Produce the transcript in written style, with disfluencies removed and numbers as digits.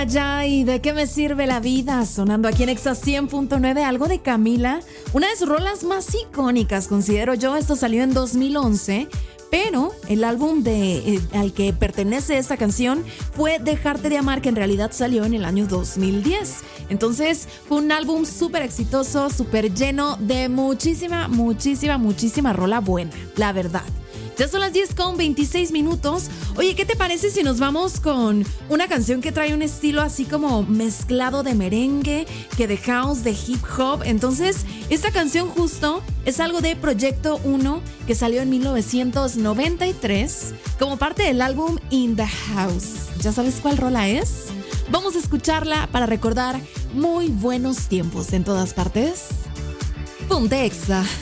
Ya, ¿y de qué me sirve la vida? Sonando aquí en Exa 100.9, algo de Camila, una de sus rolas más icónicas, considero yo. Esto salió en 2011, pero el álbum al que pertenece esta canción fue Dejarte de Amar, que en realidad salió en el año 2010. Entonces fue un álbum súper exitoso, súper lleno de muchísima rola buena, la verdad. Ya son las 10:26. Oye, ¿qué te parece si nos vamos con una canción que trae un estilo así como mezclado de merengue, que de house, de hip hop? Entonces, esta canción justo es algo de Proyecto 1, que salió en 1993 como parte del álbum In the House. ¿Ya sabes cuál rola es? Vamos a escucharla para recordar muy buenos tiempos en todas partes. Ponte Exa.